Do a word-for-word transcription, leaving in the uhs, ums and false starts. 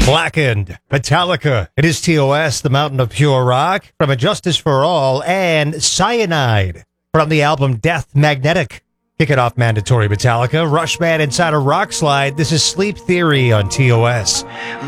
Blackened, Metallica, it is T O S, The Mountain of Pure Rock, from A Justice for All, and Cyanide, from the album Death Magnetic. Kick it off, mandatory Metallica, Rush Band inside a rock slide. This is Sleep Theory on T O S.